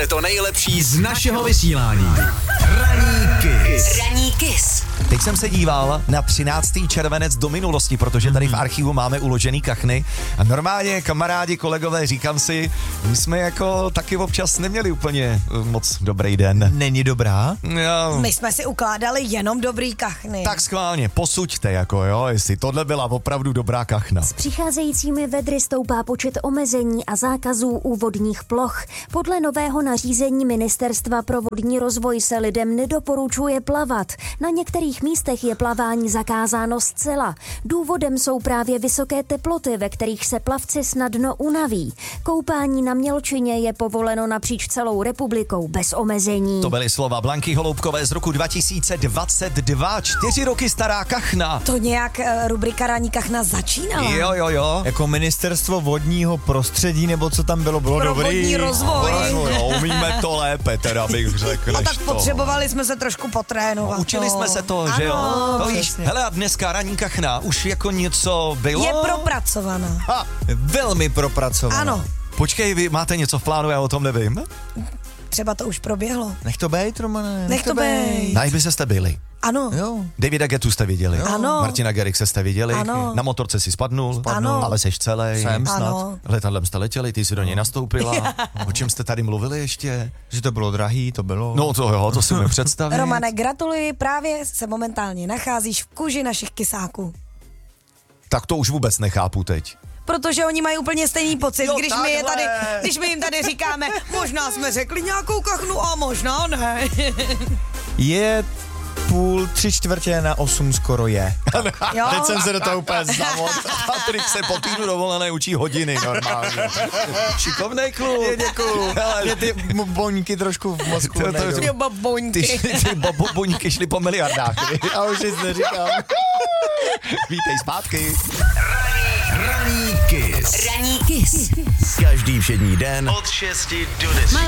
Uslyšte to nejlepší z našeho vysílání. Ranní Kiss. Teď jsem se díval na 13. červenec do minulosti, protože tady v archivu máme uložený kachny a normálně, kamarádi, kolegové, říkám si, my jsme jako taky občas neměli úplně moc dobrý den. Není dobrá? Jo. My jsme si ukládali jenom dobrý kachny. Tak schválně, posuďte jako jo, jestli tohle byla opravdu dobrá kachna. S přicházejícími vedry stoupá počet omezení a zákazů u vodních ploch. Podle nového nařízení Ministerstva pro vodní rozvoj se lidem nedoporučuje plavat. Na některých místech je plavání zakázáno zcela. Důvodem jsou právě vysoké teploty, ve kterých se plavci snadno unaví. Koupání na mělčině je povoleno napříč celou republikou bez omezení. To byly slova Blanky Holoubkové z roku 2022, 4 roky stará kachna. To nějak rubrika Ranní kachna začínala. Jo. Jako ministerstvo vodního prostředí, nebo co tam bylo Pro dobrý. vodní rozvoj. Jo, umíme to lépe, teda bych řekl. A tak než to. potřebovali jsme se trošku potrénovat. Učili jsme se to, že jo? To víš, hele, a dneska ranní kachna už jako něco bylo? Je propracovaná. Ha, Velmi propracovaná. Ano, počkej, vy máte něco v plánu, já o tom nevím. třeba to už proběhlo. Nech to bejt, Romane. Nech to bejt. Na Ibize jste byli. Ano. Jo. Davida Guettu jste viděli. Ano. Martina Garrixe jste viděli. Ano. Na motorce si spadnul. Ano. Ale seš celej. Jsem snad. Ano. Letadlem jste letěli, ty si do něj nastoupila. O čem jste tady mluvili ještě? Že to bylo drahý, to bylo. No to jo, to si mi představit. Romane, gratuluji, právě se momentálně nacházíš v kůži našich kysáků. Tak to už vůbec nechápu teď. Protože oni mají úplně stejný pocit, Jo, když my jim tady říkáme, možná jsme řekli nějakou kachnu a možná ne. Je 7:45 skoro je. Jo? Teď jsem se do toho úplně zamot. Patrik se po týdnu dovolené učí hodiny normálně. Šikovnej kluk. Děkuju. Mě ty boňky trošku v mozku To- to- nejdou. Ty baboňky. Ty boboňky šly po miliardách. Vy. A už nic neříkám. Vítej zpátky. Ranní Kiss. Ranní Kiss. Každý všední den od 6 do 10.